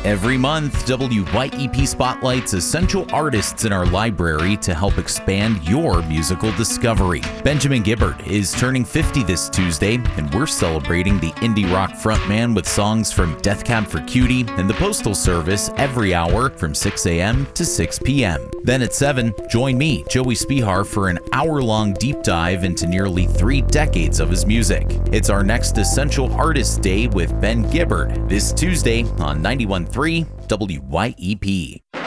Every month, WYEP spotlights essential artists in our library to help expand your musical discovery. Benjamin Gibbard is turning 50 this Tuesday, and we're celebrating the indie rock frontman with songs from Death Cab for Cutie and the Postal Service every hour from 6 a.m. to 6 p.m. Then at 7, join me, Joey Spihar, for an hour-long deep dive into nearly 3 decades of his music. It's our next Essential Artist Day with Ben Gibbard this Tuesday on 91.3 WYEP.